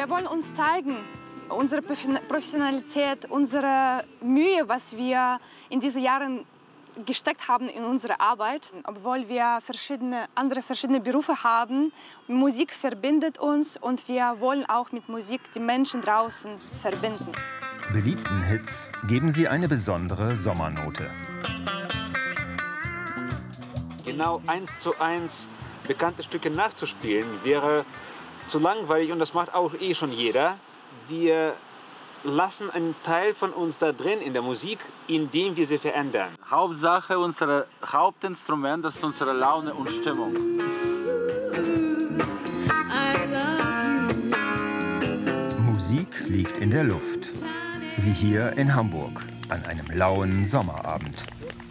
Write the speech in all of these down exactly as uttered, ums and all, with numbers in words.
wir wollen uns zeigen, unsere Professionalität, unsere Mühe, was wir in diesen Jahren gesteckt haben in unsere Arbeit, obwohl wir verschiedene, andere verschiedene Berufe haben. Musik verbindet uns und wir wollen auch mit Musik die Menschen draußen verbinden. Beliebten Hits geben sie eine besondere Sommernote. Genau eins zu eins bekannte Stücke nachzuspielen wäre zu langweilig und das macht auch eh schon jeder. Wir lassen einen Teil von uns da drin in der Musik, indem wir sie verändern. Hauptsache, unser Hauptinstrument, das ist unsere Laune und Stimmung. Musik liegt in der Luft, wie hier in Hamburg an einem lauen Sommerabend.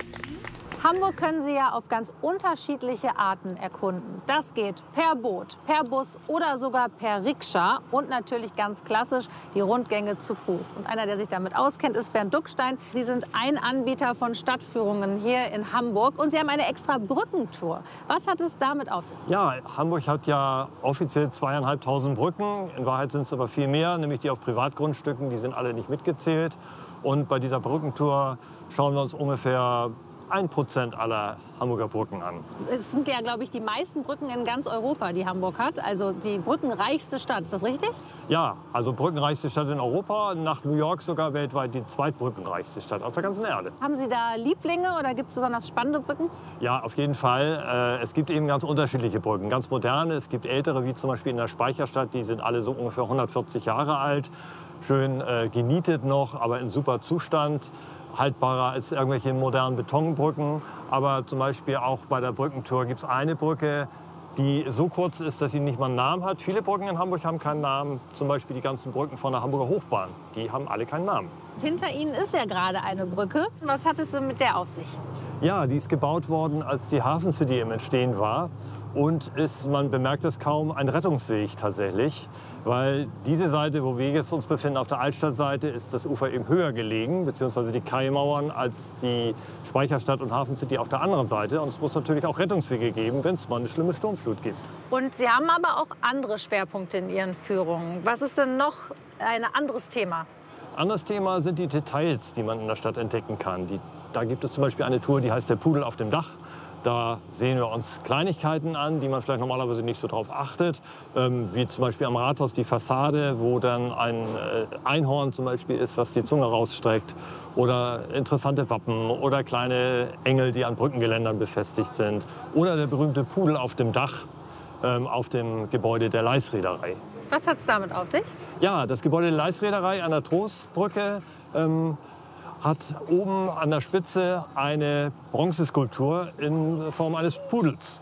Hamburg können Sie ja auf ganz unterschiedliche Arten erkunden. Das geht per Boot, per Bus oder sogar per Rikscha und natürlich ganz klassisch die Rundgänge zu Fuß. Und einer, der sich damit auskennt, ist Bernd Duckstein. Sie sind ein Anbieter von Stadtführungen hier in Hamburg und Sie haben eine extra Brückentour. Was hat es damit auf sich? Ja, Hamburg hat ja offiziell zweieinhalbtausend Brücken. In Wahrheit sind es aber viel mehr, nämlich die auf Privatgrundstücken. Die sind alle nicht mitgezählt. Und bei dieser Brückentour schauen wir uns ungefähr ein Prozent aller Hamburger Brücken an. Es sind ja, glaube ich, die meisten Brücken in ganz Europa, die Hamburg hat. Also die brückenreichste Stadt, ist das richtig? Ja, also brückenreichste Stadt in Europa, nach New York sogar weltweit die zweitbrückenreichste Stadt auf der ganzen Erde. Haben Sie da Lieblinge oder gibt es besonders spannende Brücken? Ja, auf jeden Fall. Es gibt eben ganz unterschiedliche Brücken, ganz moderne. Es gibt ältere, wie zum Beispiel in der Speicherstadt, die sind alle so ungefähr hundertvierzig Jahre alt. Schön äh, genietet noch, aber in super Zustand. Haltbarer als irgendwelche modernen Betonbrücken. Aber zum Beispiel auch bei der Brückentour gibt es eine Brücke, die so kurz ist, dass sie nicht mal einen Namen hat. Viele Brücken in Hamburg haben keinen Namen. Zum Beispiel die ganzen Brücken von der Hamburger Hochbahn. Die haben alle keinen Namen. Hinter Ihnen ist ja gerade eine Brücke. Was hat es denn mit der auf sich? Ja, die ist gebaut worden, als die Hafen City im Entstehen war. Und ist, man bemerkt es kaum, ein Rettungsweg tatsächlich. Weil diese Seite, wo wir jetzt uns befinden, auf der Altstadtseite, ist das Ufer eben höher gelegen, beziehungsweise die Kaimauern, als die Speicherstadt und Hafen City auf der anderen Seite. Und es muss natürlich auch Rettungswege geben, wenn es mal eine schlimme Sturmflut gibt. Und Sie haben aber auch andere Schwerpunkte in Ihren Führungen. Was ist denn noch ein anderes Thema? Anderes Thema sind die Details, die man in der Stadt entdecken kann. Die, da gibt es zum Beispiel eine Tour, die heißt der Pudel auf dem Dach. Da sehen wir uns Kleinigkeiten an, die man vielleicht normalerweise nicht so drauf achtet. Ähm, wie zum Beispiel am Rathaus die Fassade, wo dann ein äh, Einhorn zum Beispiel ist, was die Zunge rausstreckt. Oder interessante Wappen oder kleine Engel, die an Brückengeländern befestigt sind. Oder der berühmte Pudel auf dem Dach, ähm, auf dem Gebäude der Leisreederei. Was hat es damit auf sich? Ja, das Gebäude der Leisreederei an der Trostbrücke ähm, hat oben an der Spitze eine Bronzeskulptur in Form eines Pudels.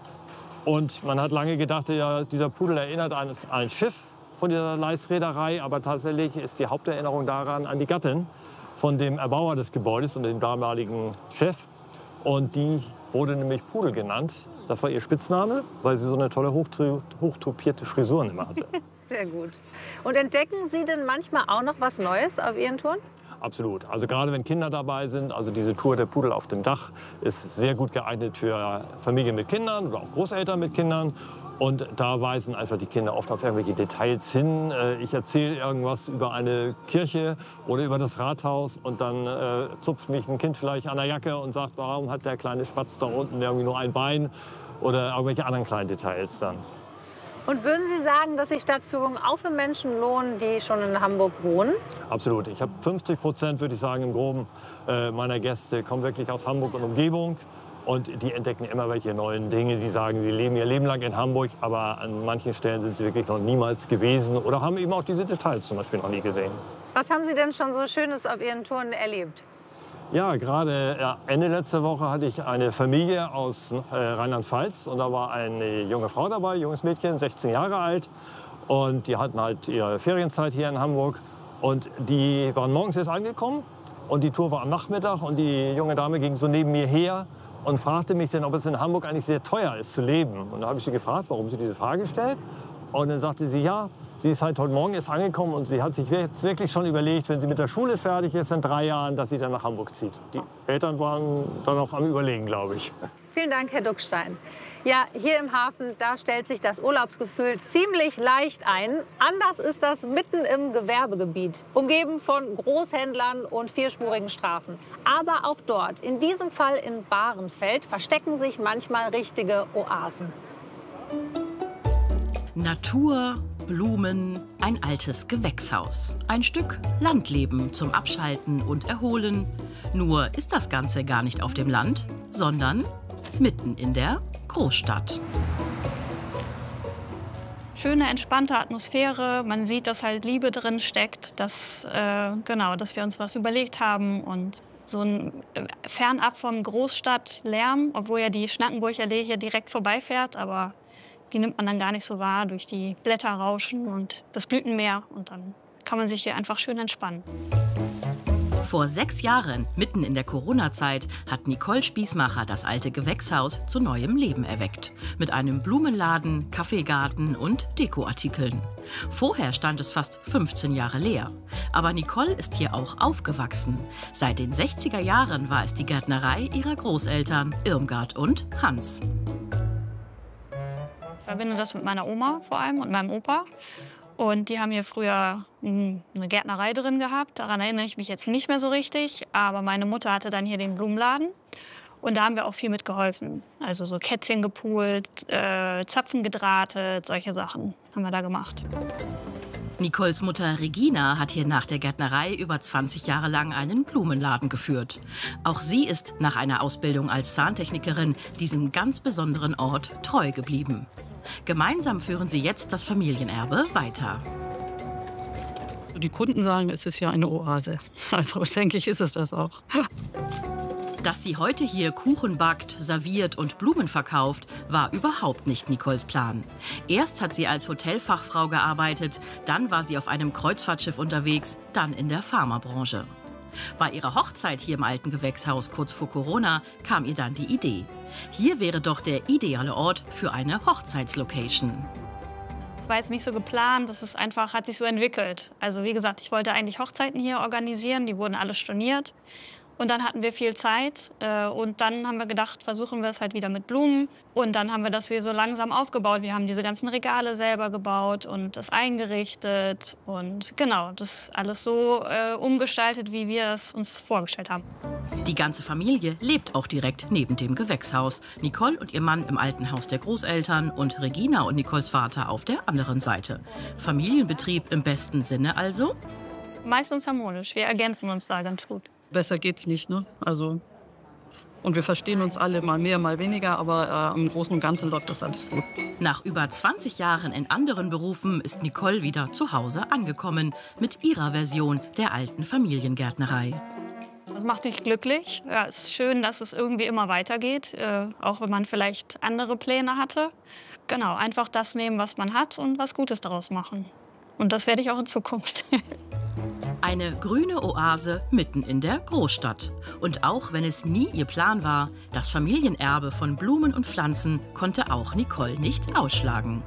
Und man hat lange gedacht, ja, dieser Pudel erinnert an ein Schiff von dieser Leisreederei, aber tatsächlich ist die Haupterinnerung daran an die Gattin von dem Erbauer des Gebäudes und dem damaligen Chef. Und die wurde nämlich Pudel genannt. Das war ihr Spitzname, weil sie so eine tolle hochtopierte Frisur immer hatte. Sehr gut. Und entdecken Sie denn manchmal auch noch was Neues auf Ihren Touren? Absolut. Also gerade wenn Kinder dabei sind, also diese Tour der Pudel auf dem Dach ist sehr gut geeignet für Familien mit Kindern oder auch Großeltern mit Kindern. Und da weisen einfach die Kinder oft auf irgendwelche Details hin. Ich erzähle irgendwas über eine Kirche oder über das Rathaus und dann äh, zupft mich ein Kind vielleicht an der Jacke und sagt, warum hat der kleine Spatz da unten irgendwie nur ein Bein oder irgendwelche anderen kleinen Details dann. Und würden Sie sagen, dass sich Stadtführungen auch für Menschen lohnen, die schon in Hamburg wohnen? Absolut. Ich habe fünfzig Prozent, würde ich sagen, im Groben äh, meiner Gäste kommen wirklich aus Hamburg und Umgebung. Und die entdecken immer welche neuen Dinge. Die sagen, sie leben ihr Leben lang in Hamburg, aber an manchen Stellen sind sie wirklich noch niemals gewesen oder haben eben auch diese Details zum Beispiel noch nie gesehen. Was haben Sie denn schon so Schönes auf Ihren Touren erlebt? Ja, gerade ja, Ende letzter Woche hatte ich eine Familie aus äh, Rheinland-Pfalz und da war eine junge Frau dabei, junges Mädchen, sechzehn Jahre alt. Und die hatten halt ihre Ferienzeit hier in Hamburg und die waren morgens erst angekommen und die Tour war am Nachmittag und die junge Dame ging so neben mir her und fragte mich dann, ob es in Hamburg eigentlich sehr teuer ist zu leben. Und da habe ich sie gefragt, warum sie diese Frage stellt. Und dann sagte sie, ja, sie ist halt heute Morgen erst angekommen und sie hat sich jetzt wirklich schon überlegt, wenn sie mit der Schule fertig ist in drei Jahren, dass sie dann nach Hamburg zieht. Die Eltern waren dann noch am Überlegen, glaube ich. Vielen Dank, Herr Duckstein. Ja, hier im Hafen, da stellt sich das Urlaubsgefühl ziemlich leicht ein. Anders ist das mitten im Gewerbegebiet, umgeben von Großhändlern und vierspurigen Straßen. Aber auch dort, in diesem Fall in Bahrenfeld, verstecken sich manchmal richtige Oasen. Natur, Blumen, ein altes Gewächshaus. Ein Stück Landleben zum Abschalten und Erholen. Nur ist das Ganze gar nicht auf dem Land, sondern mitten in der Großstadt. Schöne, entspannte Atmosphäre. Man sieht, dass halt Liebe drin steckt, dass, äh, genau, dass wir uns was überlegt haben. Und so ein äh, fernab vom Großstadtlärm, obwohl ja die Schnackenburger Allee hier direkt vorbeifährt, aber die nimmt man dann gar nicht so wahr durch die Blätterrauschen und das Blütenmeer. Und dann kann man sich hier einfach schön entspannen. Vor sechs Jahren, mitten in der Corona-Zeit, hat Nicole Spießmacher das alte Gewächshaus zu neuem Leben erweckt. Mit einem Blumenladen, Kaffeegarten und Dekoartikeln. Vorher stand es fast fünfzehn Jahre leer. Aber Nicole ist hier auch aufgewachsen. Seit den sechziger Jahren war es die Gärtnerei ihrer Großeltern Irmgard und Hans. Ich verbinde das mit meiner Oma vor allem und meinem Opa. Und die haben hier früher eine Gärtnerei drin gehabt. Daran erinnere ich mich jetzt nicht mehr so richtig. Aber meine Mutter hatte dann hier den Blumenladen. Und da haben wir auch viel mitgeholfen. Also so Kätzchen gepult, äh, Zapfen gedrahtet, solche Sachen haben wir da gemacht. Nicoles Mutter Regina hat hier nach der Gärtnerei über zwanzig Jahre lang einen Blumenladen geführt. Auch sie ist nach einer Ausbildung als Zahntechnikerin diesem ganz besonderen Ort treu geblieben. Gemeinsam führen sie jetzt das Familienerbe weiter. Die Kunden sagen, es ist ja eine Oase. Also denke ich, ist es das auch. Dass sie heute hier Kuchen backt, serviert und Blumen verkauft, war überhaupt nicht Nicoles Plan. Erst hat sie als Hotelfachfrau gearbeitet, dann war sie auf einem Kreuzfahrtschiff unterwegs, dann in der Pharmabranche. Bei ihrer Hochzeit hier im alten Gewächshaus kurz vor Corona kam ihr dann die Idee. Hier wäre doch der ideale Ort für eine Hochzeitslocation. Das war jetzt nicht so geplant, das ist einfach, hat sich so entwickelt. Also wie gesagt, ich wollte eigentlich Hochzeiten hier organisieren, die wurden alle storniert. Und dann hatten wir viel Zeit äh, und dann haben wir gedacht, versuchen wir es halt wieder mit Blumen. Und dann haben wir das hier so langsam aufgebaut. Wir haben diese ganzen Regale selber gebaut und das eingerichtet. Und genau, das alles so äh, umgestaltet, wie wir es uns vorgestellt haben. Die ganze Familie lebt auch direkt neben dem Gewächshaus. Nicole und ihr Mann im alten Haus der Großeltern und Regina und Nicoles Vater auf der anderen Seite. Familienbetrieb im besten Sinne also? Meistens harmonisch. Wir ergänzen uns da ganz gut. Besser geht's nicht, ne? Also, und wir verstehen uns alle, mal mehr, mal weniger, aber äh, im Großen und Ganzen läuft das alles gut. Nach über zwanzig Jahren in anderen Berufen ist Nicole wieder zu Hause angekommen mit ihrer Version der alten Familiengärtnerei. Das macht dich glücklich. Ja, es ist schön, dass es irgendwie immer weitergeht, äh, auch wenn man vielleicht andere Pläne hatte. Genau, einfach das nehmen, was man hat und was Gutes daraus machen. Und das werde ich auch in Zukunft. Eine grüne Oase mitten in der Großstadt. Und auch wenn es nie ihr Plan war, das Familienerbe von Blumen und Pflanzen konnte auch Nicole nicht ausschlagen.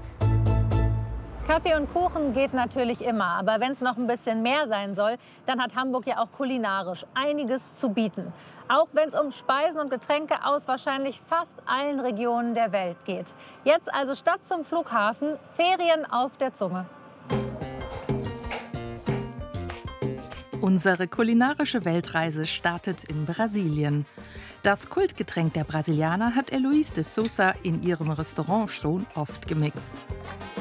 Kaffee und Kuchen geht natürlich immer, aber wenn es noch ein bisschen mehr sein soll, dann hat Hamburg ja auch kulinarisch einiges zu bieten. Auch wenn es um Speisen und Getränke aus wahrscheinlich fast allen Regionen der Welt geht. Jetzt also statt zum Flughafen, Ferien auf der Zunge. Unsere kulinarische Weltreise startet in Brasilien. Das Kultgetränk der Brasilianer hat Heloise de Souza in ihrem Restaurant schon oft gemixt.